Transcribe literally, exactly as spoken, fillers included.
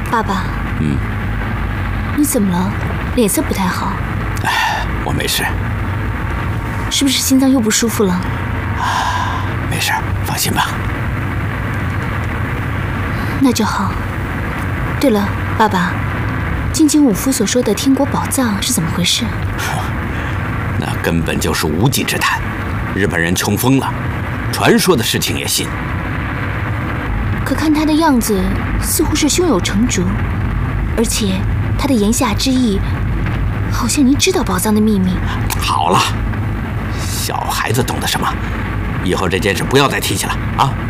爸爸， 嗯， 你怎么了？脸色不太好。 哎，我没事。 是不是心脏又不舒服了？ 没事，放心吧。 那就好。对了，爸爸，静静武夫所说的天国宝藏是怎么回事？ 那根本就是无稽之谈，日本人穷疯了，传说的事情也信。 可看他的样子，似乎是胸有成竹，而且他的言下之意，好像您知道宝藏的秘密。 好了，小孩子懂得什么？以后这件事不要再提起了啊！